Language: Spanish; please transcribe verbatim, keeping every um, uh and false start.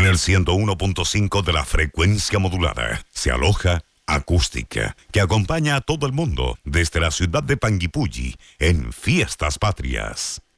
el ciento uno punto cinco de la frecuencia modulada se aloja Acústica, que acompaña a todo el mundo desde la ciudad de Panguipulli en Fiestas Patrias.